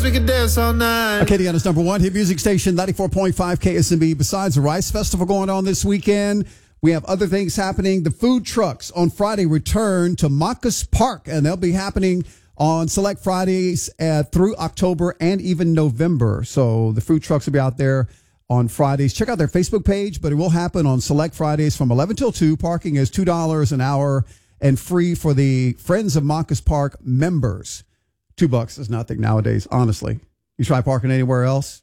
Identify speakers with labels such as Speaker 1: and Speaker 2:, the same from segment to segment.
Speaker 1: we can dance all night.
Speaker 2: Acadiana's number one hit music station, 94.5 KSMB. Besides the Rice Festival going on this weekend, we have other things happening. The food trucks on Friday return to Marcus Park, and they'll be happening on select Fridays through October and even November. So the food trucks will be out there on Fridays. Check out their Facebook page, but it will happen on select Fridays from 11 till 2. Parking is $2 an hour and free for the Friends of Marcus Park members. $2 is nothing nowadays, honestly. You try parking anywhere else,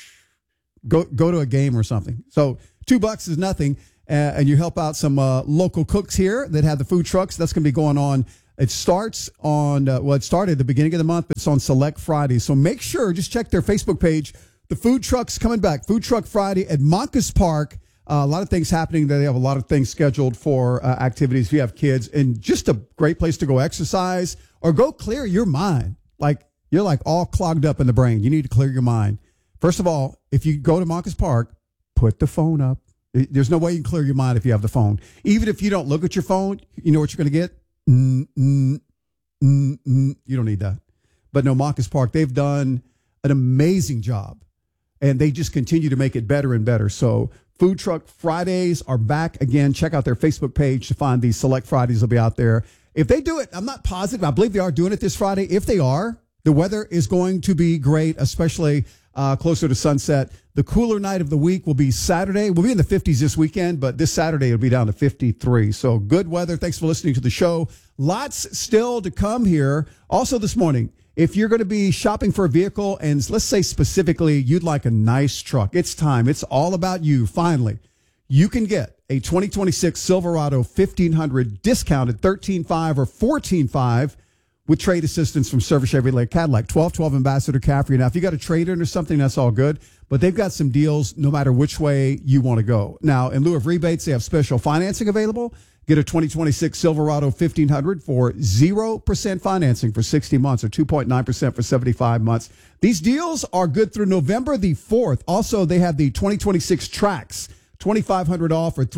Speaker 2: go to a game or something. So $2 is nothing, and you help out some local cooks here that have the food trucks. That's going to be going on. It starts on, it started at the beginning of the month, but it's on Select Friday. So make sure, just check their Facebook page. The food truck's coming back. Food Truck Friday at Marcus Park. A lot of things happening there. They have a lot of things scheduled for activities if you have kids, and just a great place to go exercise or go clear your mind. Like, you're like all clogged up in the brain. You need to clear your mind. First of all, if you go to Marcus Park, put the phone up. There's no way you can clear your mind if you have the phone. Even if you don't look at your phone, you know what you're going to get? You don't need that. But no, Marcus Park, they've done an amazing job, and they just continue to make it better and better. So Food Truck Fridays are back again. Check out their Facebook page to find these select Fridays. They'll be out there. If they do it, I'm not positive. I believe they are doing it this Friday. If they are, the weather is going to be great, especially closer to sunset. The cooler night of the week will be Saturday. We'll be in the 50s this weekend, but this Saturday it'll be down to 53. So good weather. Thanks for listening to the show. Lots still to come here. Also this morning, if you're going to be shopping for a vehicle, and let's say specifically you'd like a nice truck, it's time. It's all about you, finally. You can get a 2026 Silverado 1500 discounted $13,500 or $14,500 with trade assistance from Service Chevrolet Cadillac. 1212 Ambassador Caffrey. Now, if you got a trade-in or something, that's all good. But they've got some deals no matter which way you want to go. Now, in lieu of rebates, they have special financing available. Get a 2026 Silverado 1500 for 0% financing for 60 months or 2.9% for 75 months. These deals are good through November the 4th. Also, they have the 2026 Trax, $2,500 off or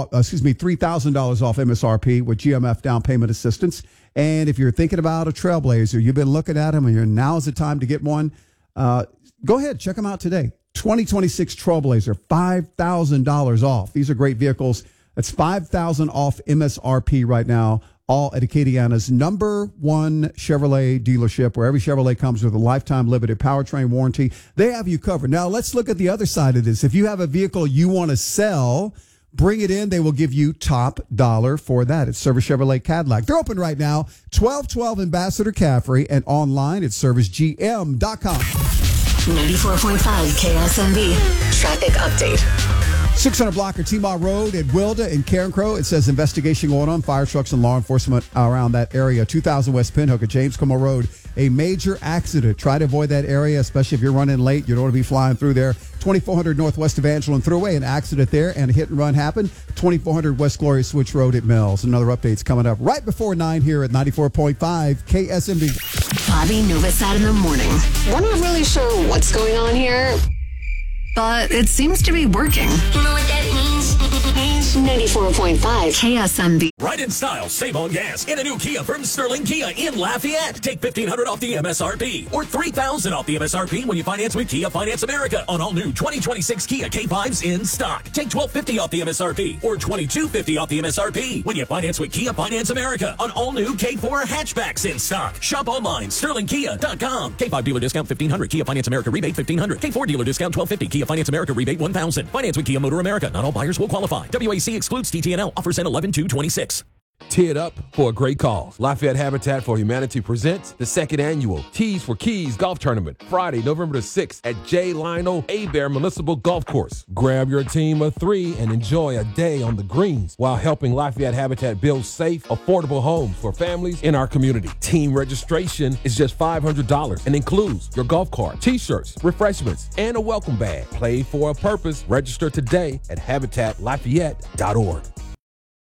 Speaker 2: $3,000 off MSRP with GMF down payment assistance. And if you're thinking about a Trailblazer, you've been looking at them, and now's the time to get one. Go ahead, check them out today. 2026 Trailblazer, $5,000 off. These are great vehicles. That's $5,000 off MSRP right now, all at Acadiana's number one Chevrolet dealership, where every Chevrolet comes with a lifetime limited powertrain warranty. They have you covered. Now, let's look at the other side of this. If you have a vehicle you want to sell, bring it in. They will give you top dollar for that. It's Service Chevrolet Cadillac. They're open right now, 1212 Ambassador Caffrey, and online at servicegm.com.
Speaker 3: 94.5 KSMB. Traffic update.
Speaker 2: 600 block of T-Mall Road at Wilda and Carencro. It says investigation going on. Fire trucks and law enforcement around that area. 2000 West Pinhook at James Como Road. A major accident. Try to avoid that area, especially if you're running late. You don't want to be flying through there. 2400 Northwest Evangeline Thruway. An accident there and a hit and run happened. 2400 West Gloria Switch Road at Mills. Another update's coming up right before 9 here at 94.5 KSMB.
Speaker 3: Bobby Novosad in the morning. We're not really sure what's going on here, but it seems to be working. You know what that means? 94.5 KSMB.
Speaker 4: Right in style, save on gas in a new Kia from Sterling Kia in Lafayette. Take $1,500 off the MSRP or $3,000 off the MSRP when you finance with Kia Finance America on all new 2026 Kia K5s in stock. Take $1,250 off the MSRP or $2,250 off the MSRP when you finance with Kia Finance America on all new K4 hatchbacks in stock. Shop online, sterlingkia.com. K5 dealer discount $1,500. Kia Finance America rebate $1,500. K4 dealer discount $1,250. Kia Finance America rebate $1,000. Finance with Kia Motor America. Not all buyers will qualify. WAC excludes TTNL. Offers end 11/2/26.
Speaker 5: Tee it up for a great cause. Lafayette Habitat for Humanity presents the second annual Tees for Keys Golf Tournament, Friday, November the 6th at J. Lionel Hebert Municipal Golf Course. Grab your team of 3 and enjoy a day on the greens while helping Lafayette Habitat build safe, affordable homes for families in our community. Team registration is just $500 and includes your golf cart, t-shirts, refreshments, and a welcome bag. Play for a purpose. Register today at habitatlafayette.org.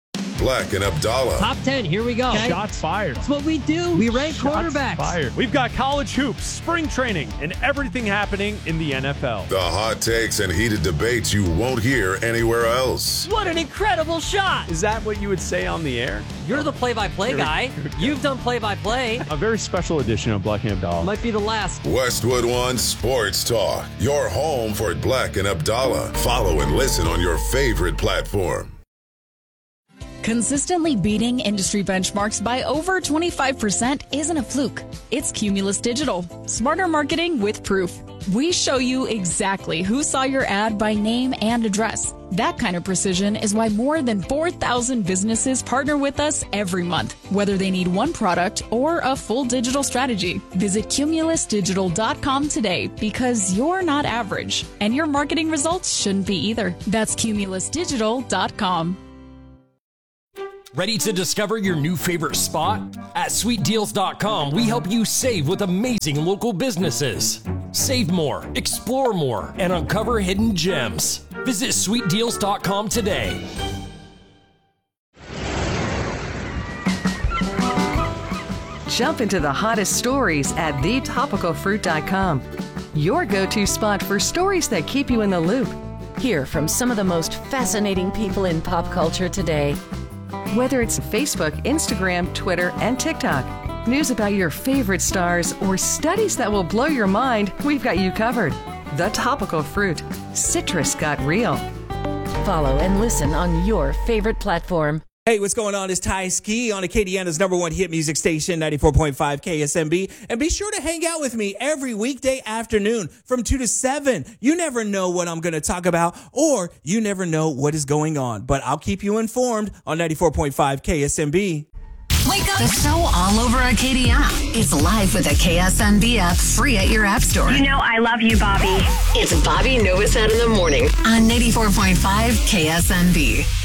Speaker 1: Black and Abdallah.
Speaker 6: Top 10, here we go.
Speaker 7: Okay. Shots fired.
Speaker 6: That's what we do. We rank quarterbacks.
Speaker 7: Fired. We've got college hoops, spring training, and everything happening in the NFL.
Speaker 1: The hot takes and heated debates you won't hear anywhere else.
Speaker 6: What an incredible shot.
Speaker 7: Is that what you would say on the air?
Speaker 6: You're the play-by-play guy. You've done play-by-play.
Speaker 7: A very special edition of Black and Abdallah.
Speaker 6: Might be the last.
Speaker 1: Westwood One Sports Talk, your home for Black and Abdallah. Follow and listen on your favorite platform.
Speaker 8: Consistently beating industry benchmarks by over 25% isn't a fluke. It's Cumulus Digital. Smarter marketing with proof. We show you exactly who saw your ad by name and address. That kind of precision is why more than 4,000 businesses partner with us every month, whether they need one product or a full digital strategy. Visit cumulusdigital.com today because you're not average, and your marketing results shouldn't be either. That's cumulusdigital.com.
Speaker 9: Ready to discover your new favorite spot? At sweetdeals.com, we help you save with amazing local businesses. Save more, explore more, and uncover hidden gems. Visit sweetdeals.com today.
Speaker 10: Jump into the hottest stories at thetopicalfruit.com. Your go-to spot for stories that keep you in the loop.
Speaker 11: Hear from some of the most fascinating people in pop culture today.
Speaker 10: Whether it's Facebook, Instagram, Twitter, and TikTok, news about your favorite stars, or studies that will blow your mind, we've got you covered. The Topical Fruit. Citrus got real.
Speaker 11: Follow and listen on your favorite platform.
Speaker 12: Hey, what's going on? It's Ty Ski on Acadiana's #1 hit music station, 94.5 KSMB. And be sure to hang out with me every weekday afternoon from 2 to 7. You never know what I'm going to talk about, or you never know what is going on. But I'll keep you informed on 94.5 KSMB.
Speaker 3: Wake up! The show all over Acadiana. It's live with the KSMB app, free at your app store.
Speaker 13: You know I love you, Bobby.
Speaker 3: It's Bobby Novosad in the morning on 94.5 KSMB.